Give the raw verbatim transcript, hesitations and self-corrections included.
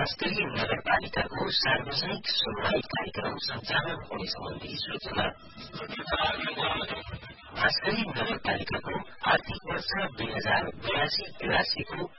स्तरीय नगरपालिकाको सार्वजनिक सुनवाई कार्यक्रम सञ्चालन हुने सम्बन्धी सूचना। भास्करी नगरपालिकाको आर्थिक वर्ष दुई हजार बयासी तिरासीको